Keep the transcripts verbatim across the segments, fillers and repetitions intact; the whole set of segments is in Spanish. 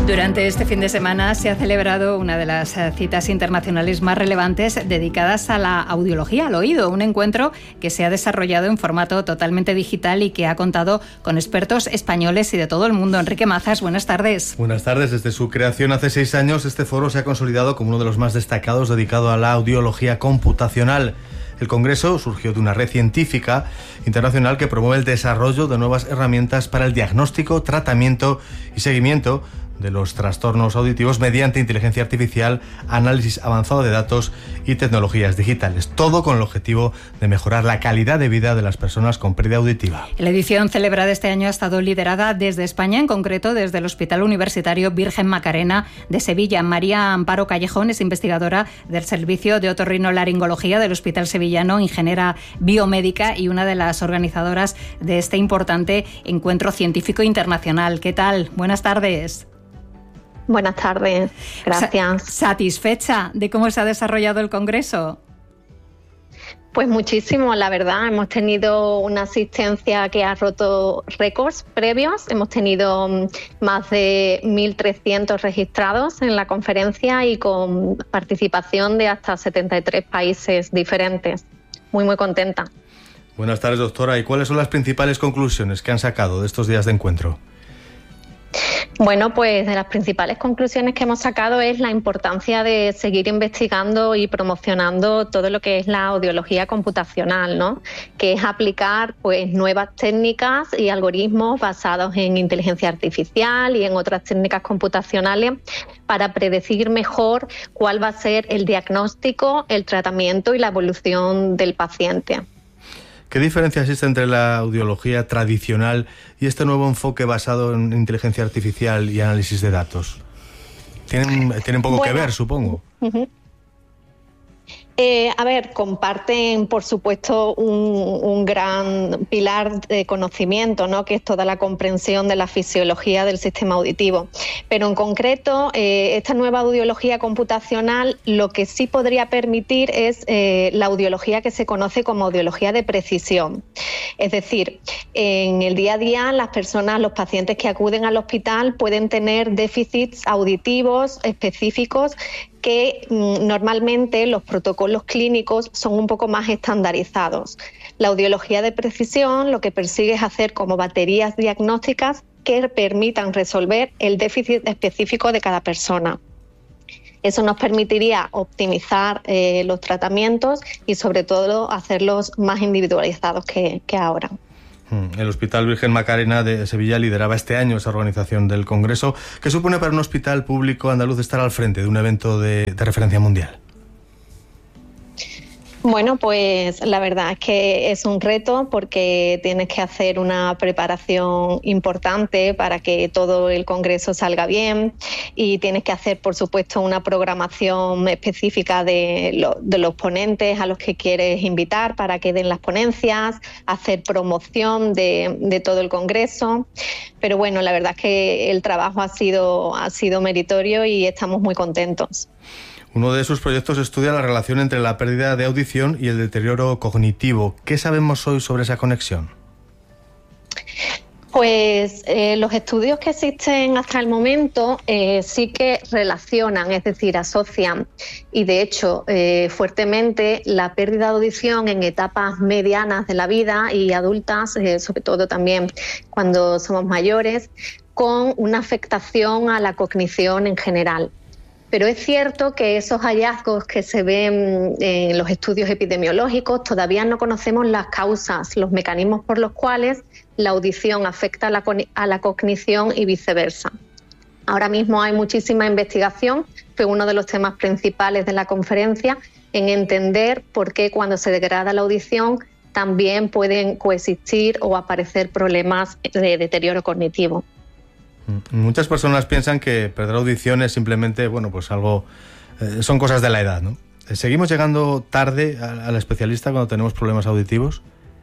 Durante este fin de semana se ha celebrado una de las citas internacionales más relevantes dedicadas a la audiología, al oído, un encuentro que se ha desarrollado en formato totalmente digital y que ha contado con expertos españoles y de todo el mundo. Enrique Mazas, buenas tardes. Buenas tardes. Desde su creación hace seis años, este foro se ha consolidado como uno de los más destacados dedicado a la audiología computacional. El Congreso surgió de una red científica internacional que promueve el desarrollo de nuevas herramientas para el diagnóstico, tratamiento y seguimiento de los trastornos auditivos mediante inteligencia artificial, análisis avanzado de datos y tecnologías digitales. Todo con el objetivo de mejorar la calidad de vida de las personas con pérdida auditiva. La edición celebrada este año ha estado liderada desde España, en concreto desde el Hospital Universitario Virgen Macarena de Sevilla. María Amparo Callejón es investigadora del Servicio de Otorrinolaringología del Hospital Sevillano, ingeniera biomédica y una de las organizadoras de este importante encuentro científico internacional. ¿Qué tal? Buenas tardes. Buenas tardes, gracias. ¿Satisfecha de cómo se ha desarrollado el Congreso? Pues muchísimo, la verdad. Hemos tenido una asistencia que ha roto récords previos. Hemos tenido más de mil trescientos registrados en la conferencia y con participación de hasta setenta y tres países diferentes. Muy, muy contenta. Buenas tardes, doctora. ¿Y cuáles son las principales conclusiones que han sacado de estos días de encuentro? Bueno, pues de las principales conclusiones que hemos sacado es la importancia de seguir investigando y promocionando todo lo que es la audiología computacional, ¿no? Que es aplicar pues nuevas técnicas y algoritmos basados en inteligencia artificial y en otras técnicas computacionales para predecir mejor cuál va a ser el diagnóstico, el tratamiento y la evolución del paciente. ¿Qué diferencia existe entre la audiología tradicional y este nuevo enfoque basado en inteligencia artificial y análisis de datos? Tienen, tienen poco bueno, que ver, supongo. Uh-huh. Eh, a ver, comparten, por supuesto, un, un gran pilar de conocimiento, ¿no? Que es toda la comprensión de la fisiología del sistema auditivo. Pero en concreto, eh, esta nueva audiología computacional lo que sí podría permitir es eh, la audiología que se conoce como audiología de precisión. Es decir, en el día a día las personas, los pacientes que acuden al hospital pueden tener déficits auditivos específicos que mm, normalmente los protocolos clínicos son un poco más estandarizados. La audiología de precisión lo que persigue es hacer como baterías diagnósticas que permitan resolver el déficit específico de cada persona. Eso nos permitiría optimizar eh, los tratamientos y sobre todo hacerlos más individualizados que, que ahora. El Hospital Virgen Macarena de Sevilla lideraba este año esa organización del Congreso. ¿Qué supone para un hospital público andaluz estar al frente de un evento de, de referencia mundial? Bueno, pues la verdad es que es un reto porque tienes que hacer una preparación importante para que todo el congreso salga bien y tienes que hacer, por supuesto, una programación específica de, lo, de los ponentes a los que quieres invitar para que den las ponencias, hacer promoción de, de todo el congreso. Pero bueno, la verdad es que el trabajo ha sido, ha sido meritorio y estamos muy contentos. Uno de sus proyectos estudia la relación entre la pérdida de audición y el deterioro cognitivo. ¿Qué sabemos hoy sobre esa conexión? Pues eh, los estudios que existen hasta el momento eh, sí que relacionan, es decir, asocian y de hecho eh, fuertemente la pérdida de audición en etapas medianas de la vida y adultas, eh, sobre todo también cuando somos mayores, con una afectación a la cognición en general. Pero es cierto que esos hallazgos que se ven en los estudios epidemiológicos todavía no conocemos las causas, los mecanismos por los cuales la audición afecta a la, a la cognición y viceversa. Ahora mismo hay muchísima investigación, fue uno de los temas principales de la conferencia, en entender por qué cuando se degrada la audición también pueden coexistir o aparecer problemas de deterioro cognitivo. Muchas personas piensan que perder audición es simplemente, bueno, pues algo, eh, son cosas de la edad, ¿no? ¿Seguimos llegando tarde al especialista cuando tenemos problemas auditivos?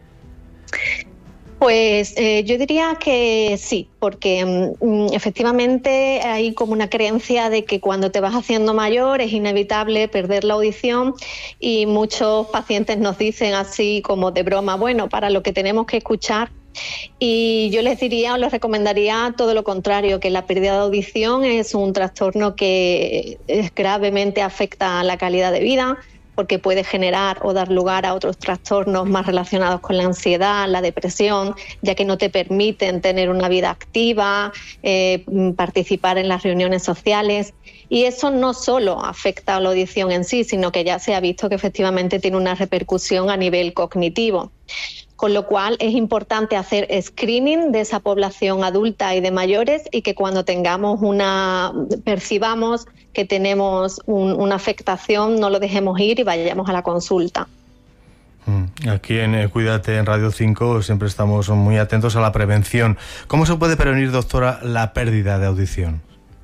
Pues eh, yo diría que sí, porque mm, efectivamente hay como una creencia de que cuando te vas haciendo mayor es inevitable perder la audición y muchos pacientes nos dicen así como de broma, bueno, para lo que tenemos que escuchar Y yo les diría o les recomendaría todo lo contrario, que la pérdida de audición es un trastorno que gravemente afecta a la calidad de vida, porque puede generar o dar lugar a otros trastornos más relacionados con la ansiedad, la depresión, ya que no te permiten tener una vida activa, eh, participar en las reuniones sociales. Y eso no solo afecta a la audición en sí, sino que ya se ha visto que efectivamente tiene una repercusión a nivel cognitivo. Con lo cual es importante hacer screening de esa población adulta y de mayores, y que cuando tengamos una, percibamos que tenemos un, una afectación, no lo dejemos ir y vayamos a la consulta. Aquí en eh, Cuídate en Radio cinco siempre estamos muy atentos a la prevención. ¿Cómo se puede prevenir, doctora, la pérdida de audición?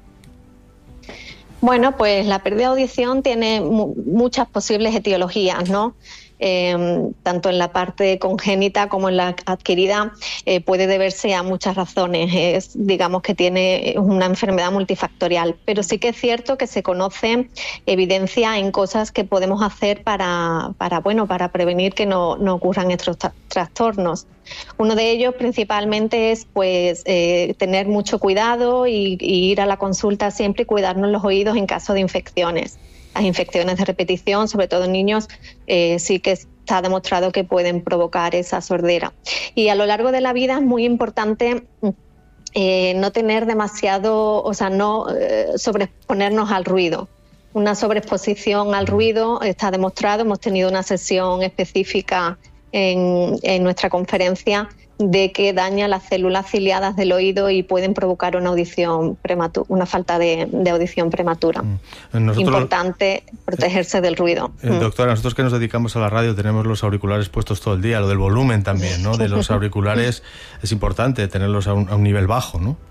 Bueno, pues la pérdida de audición tiene mu- muchas posibles etiologías, ¿no? Eh, tanto en la parte congénita como en la adquirida, eh, puede deberse a muchas razones. Es, digamos que tiene una enfermedad multifactorial, pero sí que es cierto que se conoce evidencia en cosas que podemos hacer para, para, bueno, para prevenir que no, no ocurran estos tra- trastornos. Uno de ellos principalmente es pues eh, tener mucho cuidado y, y ir a la consulta siempre y cuidarnos los oídos en caso de infecciones. Las infecciones de repetición, sobre todo en niños, eh, sí que está demostrado que pueden provocar esa sordera. Y a lo largo de la vida es muy importante eh, no tener demasiado, o sea, no eh, sobreexponernos al ruido. Una sobreexposición al ruido está demostrado, hemos tenido una sesión específica en, en nuestra conferencia de que daña las células ciliadas del oído y pueden provocar una audición prematura, una falta de, de audición prematura. Nosotros, importante protegerse del ruido. Eh, doctora, nosotros que nos dedicamos a la radio tenemos los auriculares puestos todo el día, lo del volumen también, ¿no? De los auriculares es importante tenerlos a un, a un nivel bajo, ¿no?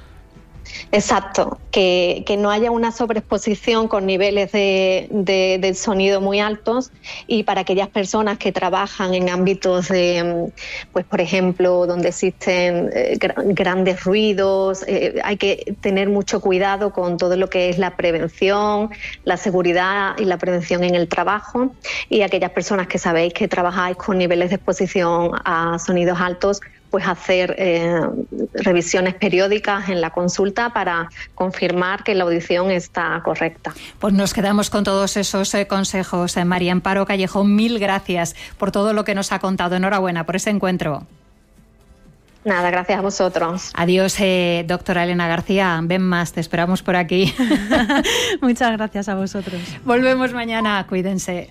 Exacto, que, que no haya una sobreexposición con niveles de, de, de sonido muy altos, y para aquellas personas que trabajan en ámbitos de, pues por ejemplo, donde existen eh, gr- grandes ruidos, eh, hay que tener mucho cuidado con todo lo que es la prevención, la seguridad y la prevención en el trabajo, y aquellas personas que sabéis que trabajáis con niveles de exposición a sonidos altos, pues hacer eh, revisiones periódicas en la consulta para confirmar que la audición está correcta. Pues nos quedamos con todos esos eh, consejos. Eh, María Amparo Callejón, mil gracias por todo lo que nos ha contado. Enhorabuena por ese encuentro. Nada, gracias a vosotros. Adiós, eh, doctora Elena García. Ven más, te esperamos por aquí. Muchas gracias a vosotros. Volvemos mañana, cuídense.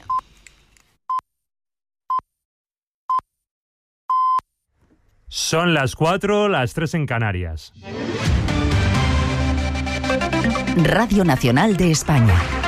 Son las cuatro, las tres en Canarias. Radio Nacional de España.